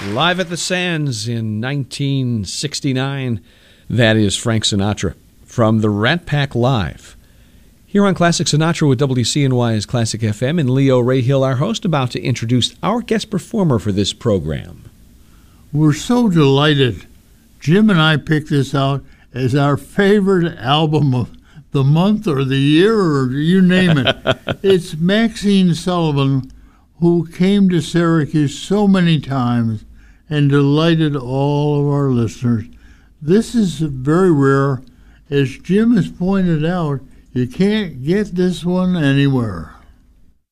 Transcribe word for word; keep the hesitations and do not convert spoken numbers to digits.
Live at the Sands in nineteen sixty-nine. That is Frank Sinatra from the Rat Pack Live. Here on Classic Sinatra with W C N Y's Classic F M, and Leo Rahill, our host, about to introduce our guest performer for this program. We're so delighted. Jim and I picked this out as our favorite album of the month or the year or you name it. It's Maxine Sullivan, who came to Syracuse so many times and delighted all of our listeners. This is very rare. As Jim has pointed out, you can't get this one anywhere.